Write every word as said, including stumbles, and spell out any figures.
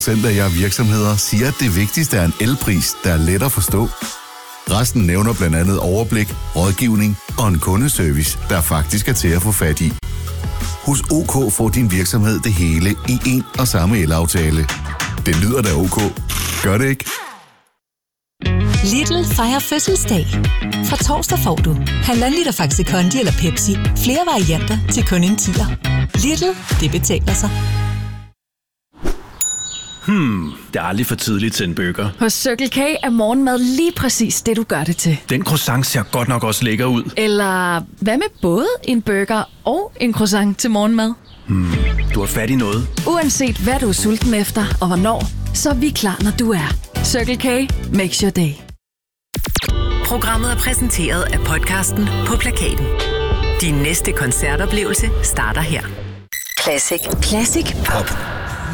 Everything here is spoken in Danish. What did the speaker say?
procent af jer virksomheder siger, at det vigtigste er en elpris, der er let at forstå. Resten nævner blandt andet overblik, rådgivning og en kundeservice, der faktisk er til at få fat i. Hos O K får din virksomhed det hele i en og samme elaftale. Det lyder da ok. Gør det ikke? Lidl fejrer fødselsdag. Fra torsdag får du halvanden liter Faxi Kondi eller Pepsi. Flere varianter til kun en tier. Lidl, det betaler sig. Hmm, det er aldrig for tidligt til en burger. Hos Circle K er morgenmad lige præcis det, du gør det til. Den croissant ser godt nok også lækker ud. Eller hvad med både en burger og en croissant til morgenmad? Hmm, du har fat i noget. Uanset hvad du er sulten efter og hvornår, så er vi klar, når du er. Circle K makes your day. Programmet er præsenteret af podcasten På Plakaten. Din næste koncertoplevelse starter her. Classic. Classic Pop.